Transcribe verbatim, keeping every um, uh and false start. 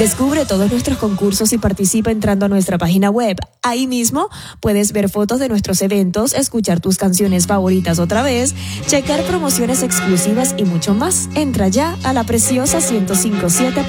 Descubre todos nuestros concursos y participa entrando a nuestra página web. Ahí mismo puedes ver fotos de nuestros eventos, escuchar tus canciones favoritas otra vez, checar promociones exclusivas y mucho más. Entra ya a la preciosa ciento cinco punto siete